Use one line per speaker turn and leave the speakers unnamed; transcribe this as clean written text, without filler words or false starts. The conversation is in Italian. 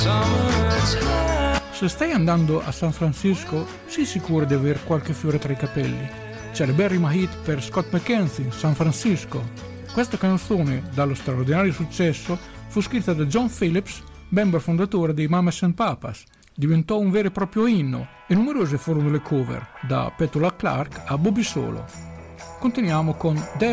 Se stai andando a San Francisco, sii sicuro di aver qualche fiore tra i capelli. C'è la bellissima hit per Scott McKenzie, San Francisco. Questa canzone, dallo straordinario successo, fu scritta da John Phillips, membro fondatore dei Mamas and Papas. Diventò un vero e proprio inno e numerose furono le cover, da Petula Clark a Bobby Solo. Continuiamo con